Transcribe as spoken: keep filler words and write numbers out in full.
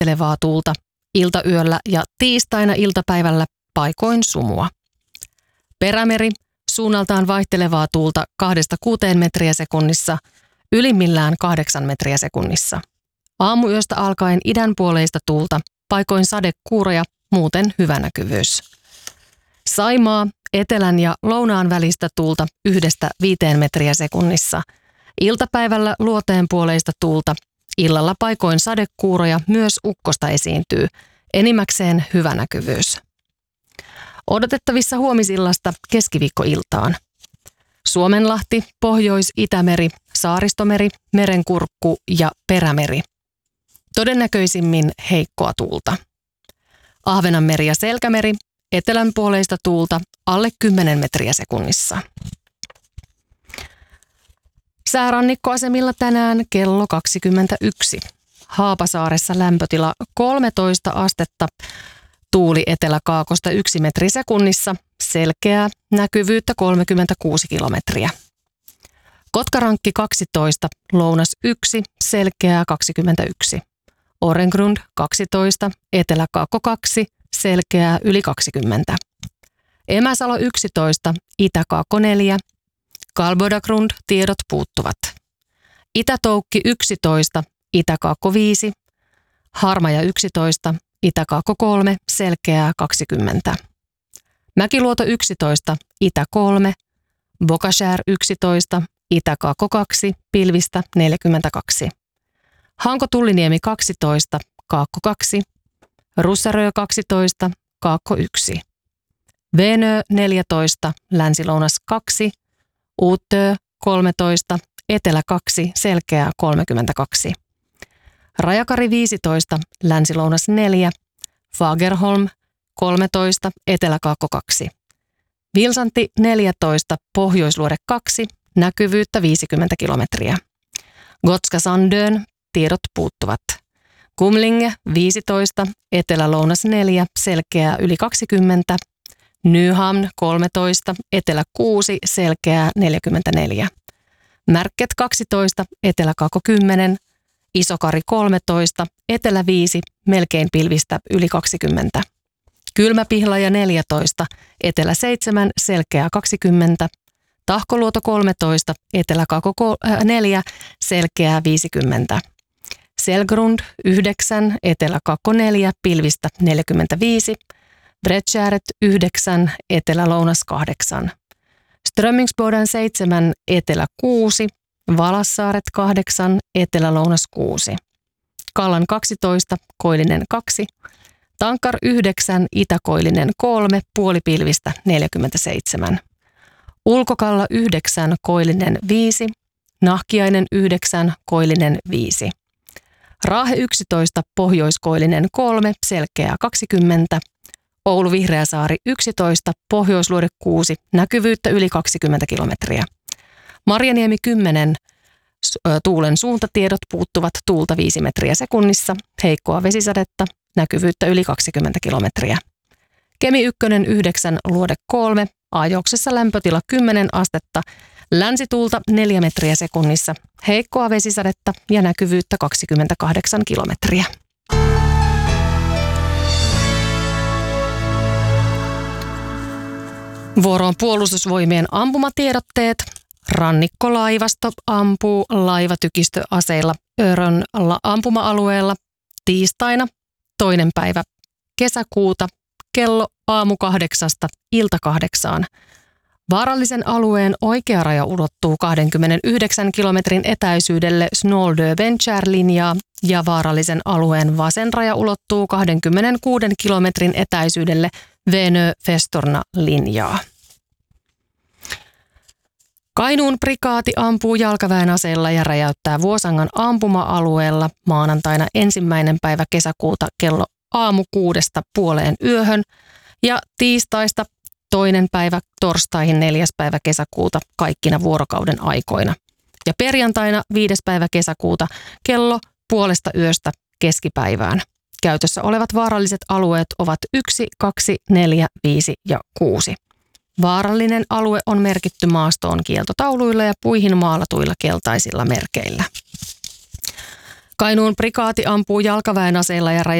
vaihtelevaa tuulta iltayöllä ja tiistaina iltapäivällä paikoin sumua. Perämeri, suunnaltaan vaihtelevaa tuulta kahdesta kuuteen metriä sekunnissa, ylimmillään kahdeksan metriä sekunnissa. Aamuyöstä alkaen idänpuoleista tuulta, paikoin sadekuuroja, muuten hyvä näkyvyys. Saimaa, etelän ja lounaan välistä tuulta yhdestä viiteen metriä sekunnissa. Iltapäivällä luoteenpuoleista tuulta, illalla paikoin sadekuuroja, myös ukkosta esiintyy, enimmäkseen hyvä näkyvyys. Odotettavissa huomisillasta keskiviikkoiltaan. Suomenlahti, Pohjois-Itämeri, Saaristomeri, Merenkurkku ja Perämeri. Todennäköisimmin heikkoa tuulta. Ahvenanmeri ja Selkämeri, etelänpuoleista tuulta alle kymmenen metriä sekunnissa. Säärannikkoasemilla tänään kello kaksikymmentäyksi. Haapasaaressa lämpötila kolmetoista astetta, tuuli eteläkaakosta yksi metri sekunnissa, selkeää, näkyvyyttä kolmekymmentäkuusi kilometriä. Kotkarankki kaksitoista, lounas yksi, selkeää kaksikymmentäyksi. Orengrund kaksitoista, eteläkaakko kaksi, selkeää yli kaksikymmentä. Emäsalo yksitoista, itäkaakko neljä. Kalbodagrund, tiedot puuttuvat. Itätoukki yksitoista, itäkaakko viisi. Harmaja yksitoista, itäkaakko kolme, selkeää kaksikymmentä. Mäkiluoto yksitoista, itä kolme. Bokashär yksitoista, itäkaakko kaksi, pilvistä neljäkymmentäkaksi. Hanko-Tulliniemi kaksitoista, kaakko kaksi. Russarö kaksitoista, kaakko yksi. Venö neljätoista, länsilounas kaksi. Uutö kolmetoista, etelä kaksi, selkeää kolmekymmentäkaksi. Rajakari viisitoista, länsilounas neljä. Fagerholm kolmetoista, eteläkaakko kaksi. Vilsanti neljätoista, pohjoisluode kaksi, näkyvyyttä viisikymmentä kilometriä. Gotska Sandön, tiedot puuttuvat. Kumlinge viisitoista, etelä-lounas neljä, selkeää yli kaksikymmentä. Nyhamn kolmetoista, etelä kuusi, selkeää neljäkymmentäneljä. Märket kaksitoista, eteläkaakko kymmenen. Isokari kolmetoista, etelä viisi, melkein pilvistä yli kaksikymmentä. Kylmäpihlaja neljätoista, etelä seitsemän, selkeää kaksikymmentä. Tahkoluoto kolmetoista, eteläkaakko neljä, selkeää viisikymmentä. Selgrund yhdeksän, eteläkaakko neljä, pilvistä neljäkymmentäviisi. Bredtjäret yhdeksän, etelä-lounas kahdeksan. Strömmingsboden seitsemän, etelä kuusi. Valassaaret kahdeksan, etelä-lounas kuusi. Kallan kaksitoista, koillinen kaksi. Tankar yhdeksän, itäkoillinen kolme, puolipilvistä neljäkymmentäseitsemän. Ulkokalla yhdeksän, koillinen viisi. Nahkiainen yhdeksän, koillinen viisi. Raahe yksitoista, pohjoiskoillinen kolme, selkeää kaksikymmentä. Oulu Vihreäsaari yksitoista, pohjoisluode kuusi, näkyvyyttä yli kaksikymmentä kilometriä. Marjaniemi kymmenen, tuulen suuntatiedot puuttuvat, tuulta viisi metriä sekunnissa, heikkoa vesisadetta, näkyvyyttä yli kaksikymmentä kilometriä. Kemi ykkönen yhdeksän, luode kolme, ajoksessa lämpötila kymmenen astetta, länsituulta neljä metriä sekunnissa, heikkoa vesisadetta ja näkyvyyttä kaksikymmentäkahdeksan kilometriä. Vuoroon puolustusvoimien ampumatiedotteet. Rannikkolaivasto ampuu laivatykistöaseilla Örön ampuma-alueella tiistaina toinen päivä kesäkuuta kello aamu kahdeksasta ilta kahdeksaan. Vaarallisen alueen oikea raja ulottuu kaksikymmentäyhdeksän kilometrin etäisyydelle Snoldö-Venchär-linjaa ja vaarallisen alueen vasen raja ulottuu kaksikymmentäkuusi kilometrin etäisyydelle Venö-Festorna-linjaa. Kainuun prikaati ampuu jalkaväen aseella ja räjäyttää Vuosangan ampuma-alueella maanantaina ensimmäinen päivä kesäkuuta kello aamu kuudesta puoleen yöhön ja tiistaista toinen päivä torstaihin neljäs päivä kesäkuuta kaikkina vuorokauden aikoina. Ja perjantaina viides päivä kesäkuuta kello puolesta yöstä keskipäivään. Käytössä olevat vaaralliset alueet ovat yksi, kaksi, neljä, viisi ja kuusi. Vaarallinen alue on merkitty maastoon kieltotauluilla ja puihin maalatuilla keltaisilla merkeillä. Kainuun prikaati ampuu jalkaväen aseilla ja